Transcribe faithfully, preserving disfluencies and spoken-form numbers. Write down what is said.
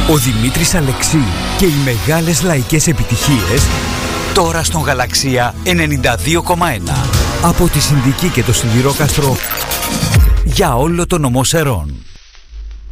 Ο Δημήτρης Αλεξή και οι μεγάλες λαϊκές επιτυχίες τώρα στον Γαλαξία ενενήντα δύο κόμμα ένα. Από τη Συνδική και το Σιδηρόκαστρο για όλο το νομό Σερών.